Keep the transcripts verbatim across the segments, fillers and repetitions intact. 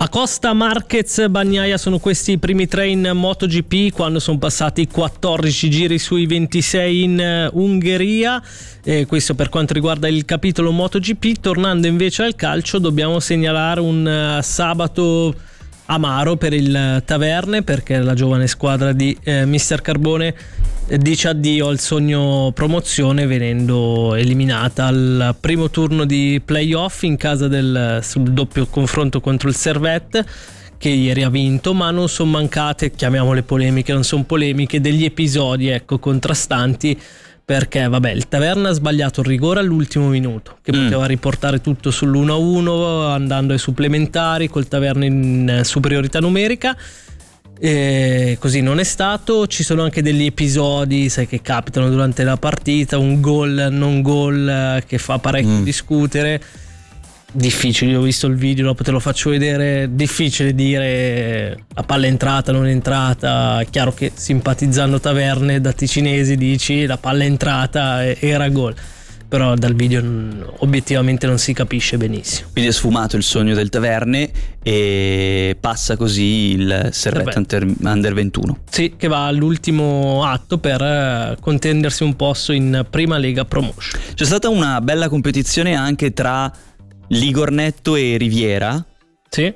Acosta, Marquez, Bagnaia sono questi i primi tre in MotoGP quando sono passati quattordici giri sui ventisei in Ungheria. E questo per quanto riguarda il capitolo MotoGP. Tornando invece al calcio, dobbiamo segnalare un uh, sabato amaro per il Taverne, perché la giovane squadra di eh, mister Carbone dice addio al sogno promozione venendo eliminata al primo turno di playoff in casa del sul doppio confronto contro il Servette, che ieri ha vinto, ma non sono mancate, chiamiamole polemiche, non sono polemiche, degli episodi ecco contrastanti, perché vabbè il Taverna ha sbagliato il rigore all'ultimo minuto che mm. poteva riportare tutto sull'uno a uno andando ai supplementari col Taverna in superiorità numerica. E così non è stato. Ci sono anche degli episodi, sai, che capitano durante la partita, un gol non gol che fa parecchio mm. discutere. Difficile, ho visto il video, dopo te lo faccio vedere. Difficile dire la palla è entrata, non è entrata. È chiaro che simpatizzando Taverne da ticinesi dici la palla è entrata, era gol, però dal video obiettivamente non si capisce benissimo. Quindi è sfumato il sogno del Taverne e passa così il Servette under, under ventuno. Sì, che va all'ultimo atto per contendersi un posto in Prima Lega Promotion. C'è stata una bella competizione anche tra Ligornetto e Riviera. Sì.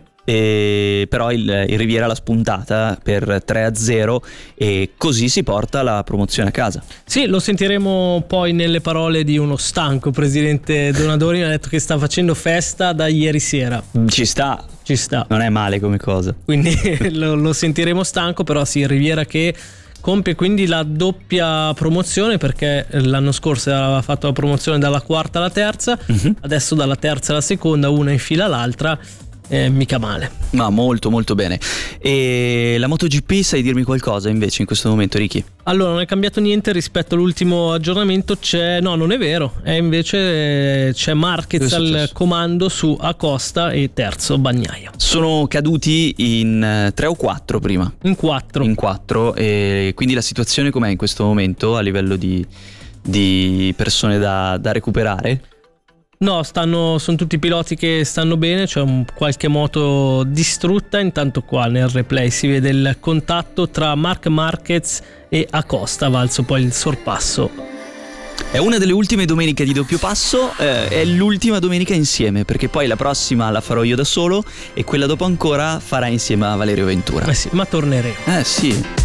E però il, il Riviera l'ha spuntata per tre a zero e così si porta la promozione a casa. Sì, lo sentiremo poi nelle parole di uno stanco presidente Donadoni. Ha detto che sta facendo festa da ieri sera. Ci sta, ci sta, non è male come cosa, quindi lo, lo sentiremo stanco. Però sì, Riviera che compie quindi la doppia promozione, perché l'anno scorso aveva fatto la promozione dalla quarta alla terza, uh-huh. adesso dalla terza alla seconda, una in fila all'altra. Eh, mica male. Ma molto molto bene. E la MotoGP, sai dirmi qualcosa invece in questo momento, Ricky? Allora, non è cambiato niente rispetto all'ultimo aggiornamento. C'è, no, non è vero, è invece c'è Marquez al comando su Acosta e terzo Bagnaia. Sono caduti in tre o quattro prima? In quattro. In quattro. E quindi la situazione com'è in questo momento a livello di, di persone da, da recuperare? No, stanno, sono tutti piloti che stanno bene, c'è un, qualche moto distrutta. Intanto qua nel replay si vede il contatto tra Marc Marquez e Acosta, valso poi il sorpasso. È una delle ultime domeniche di doppio passo, eh, è l'ultima domenica insieme, perché poi la prossima la farò io da solo e quella dopo ancora farà insieme a Valerio Ventura. Eh sì, ma torneremo. Eh sì.